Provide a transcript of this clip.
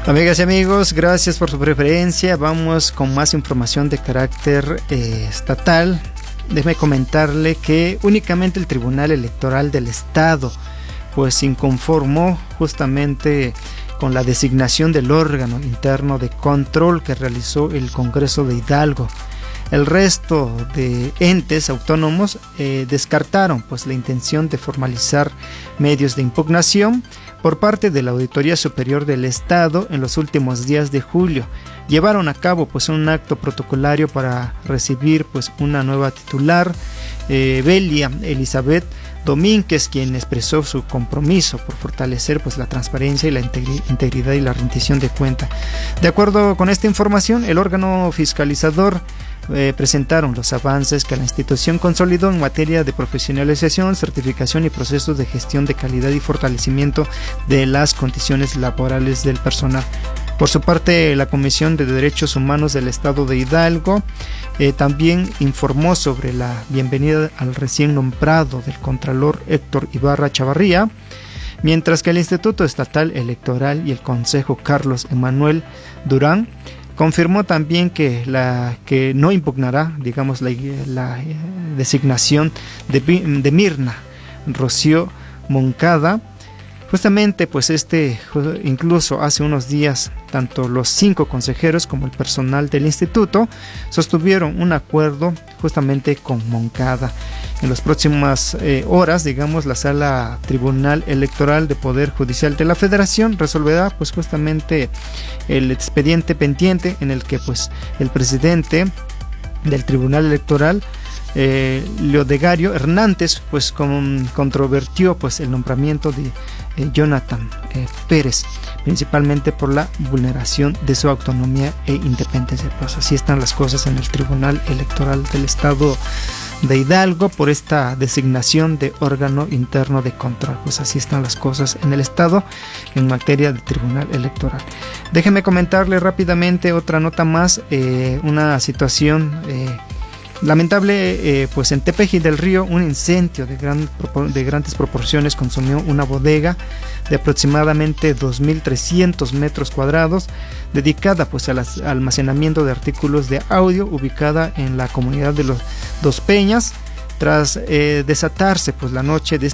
Amigas y amigos, gracias por su preferencia. Vamos con más información de carácter estatal. Déjeme comentarle que únicamente el Tribunal Electoral del Estado pues se inconformó justamente con la designación del órgano interno de control que realizó el Congreso de Hidalgo. El resto de entes autónomos descartaron pues la intención de formalizar medios de impugnación por parte de la Auditoría Superior del Estado en los últimos días de julio. Llevaron a cabo pues un acto protocolario para recibir pues una nueva titular, Belia Elizabeth Domínguez, quien expresó su compromiso por fortalecer pues la transparencia y la integridad y la rendición de cuenta. De acuerdo con esta información, el órgano fiscalizador presentaron los avances que la institución consolidó en materia de profesionalización, certificación y procesos de gestión de calidad y fortalecimiento de las condiciones laborales del personal. Por su parte, la Comisión de Derechos Humanos del Estado de Hidalgo también informó sobre la bienvenida al recién nombrado del Contralor Héctor Ibarra Chavarría, mientras que el Instituto Estatal Electoral y el Consejo Carlos Emanuel Durán confirmó también que no impugnará, digamos, la designación de Mirna Rocío Moncada. Justamente, pues incluso hace unos días, tanto los 5 consejeros como el personal del instituto sostuvieron un acuerdo justamente con Moncada. En las próximas horas, digamos, la Sala Tribunal Electoral de Poder Judicial de la Federación resolverá pues justamente el expediente pendiente en el que pues el presidente del Tribunal Electoral, Leodegario Hernández, pues controvertió pues el nombramiento de Jonathan Pérez, principalmente por la vulneración de su autonomía e independencia. Pues así están las cosas en el Tribunal Electoral del Estado de Hidalgo por esta designación de órgano interno de control. Pues así están las cosas en el Estado en materia de Tribunal Electoral. Déjeme comentarle rápidamente otra nota más, una situación lamentable, pues en Tepeji del Río, un incendio de grandes proporciones consumió una bodega de aproximadamente 2.300 metros cuadrados dedicada pues al almacenamiento de artículos de audio, ubicada en la comunidad de los Dos Peñas. Tras desatarse pues la noche de